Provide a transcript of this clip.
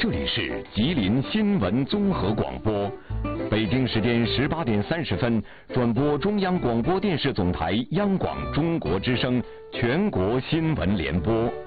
这里是吉林新闻综合广播，北京时间18点30分，转播中央广播电视总台央广中国之声全国新闻联播。